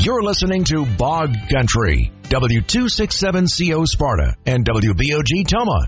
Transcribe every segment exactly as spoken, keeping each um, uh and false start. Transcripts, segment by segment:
You're listening to Bog Country, W two sixty-seven C O Sparta and W B O G Toma.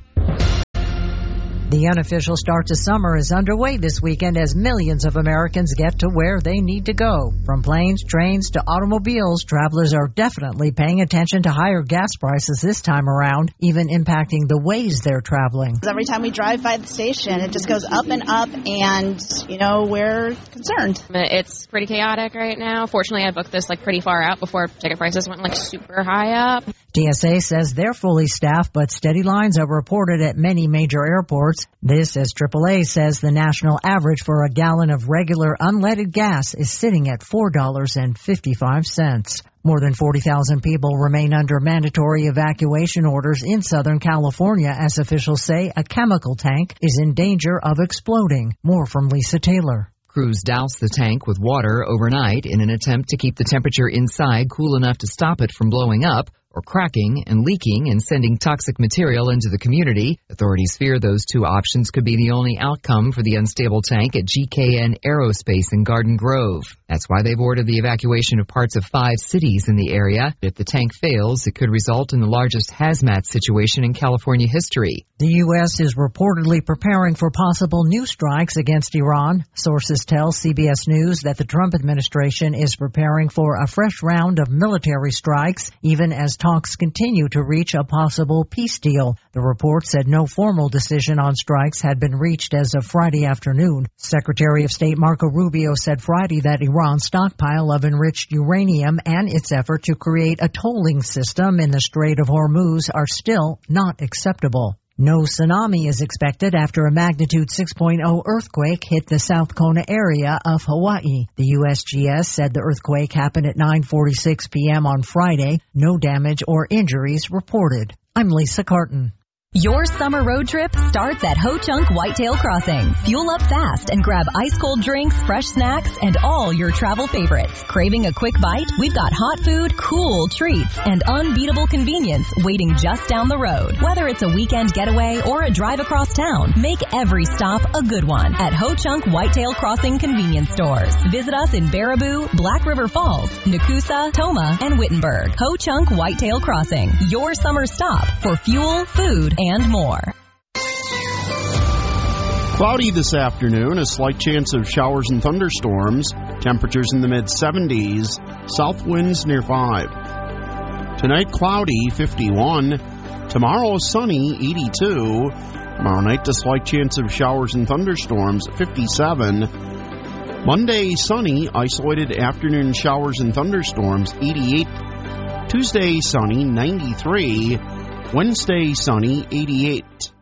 The unofficial start to summer is underway this weekend as millions of Americans get to where they need to go. From planes, trains, to automobiles, travelers are definitely paying attention to higher gas prices this time around, even impacting the ways they're traveling. Every time we drive by the station, it just goes up and up, and, you know, we're concerned. It's pretty chaotic right now. Fortunately, I booked this, like, pretty far out before ticket prices went, like, super high up. T S A says they're fully staffed, but steady lines are reported at many major airports. This, as triple A says, the national average for a gallon of regular unleaded gas is sitting at four dollars and fifty-five cents. More than forty thousand people remain under mandatory evacuation orders in Southern California as officials say a chemical tank is in danger of exploding. More from Lisa Taylor. Crews douse the tank with water overnight in an attempt to keep the temperature inside cool enough to stop it from blowing up or cracking and leaking and sending toxic material into the community. Authorities fear those two options could be the only outcome for the unstable tank at G K N Aerospace in Garden Grove. That's why they've ordered the evacuation of parts of five cities in the area. If the tank fails, it could result in the largest hazmat situation in California history. The U S is reportedly preparing for possible new strikes against Iran. Sources tell C B S News that the Trump administration is preparing for a fresh round of military strikes, even as talks continue to reach a possible peace deal. The report said no formal decision on strikes had been reached as of Friday afternoon. Secretary of State Marco Rubio said Friday that Iran's stockpile of enriched uranium and its effort to create a tolling system in the Strait of Hormuz are still not acceptable. No tsunami is expected after a magnitude six point oh earthquake hit the South Kona area of Hawaii. The U S G S said the earthquake happened at nine forty-six p.m. on Friday. No damage or injuries reported. I'm Lisa Carton. Your summer road trip starts at Ho Chunk Whitetail Crossing. Fuel up fast and grab ice-cold drinks, fresh snacks, and all your travel favorites. Craving a quick bite? We've got hot food, cool treats, and unbeatable convenience waiting just down the road. Whether it's a weekend getaway or a drive across town, make every stop a good one at Ho Chunk Whitetail Crossing convenience stores. Visit us in Baraboo, Black River Falls, Nakusa, Toma, and Wittenberg. Ho Chunk Whitetail Crossing, your summer stop for fuel, food, and more. Cloudy this afternoon, a slight chance of showers and thunderstorms. Temperatures in the mid seventies, south winds near five. Tonight, cloudy, fifty-one. Tomorrow, sunny, eighty-two. Tomorrow night, a slight chance of showers and thunderstorms, fifty-seven. Monday, sunny, isolated afternoon showers and thunderstorms, eighty-eight. Tuesday, sunny, ninety-three. Wednesday, sunny, eighty-eight.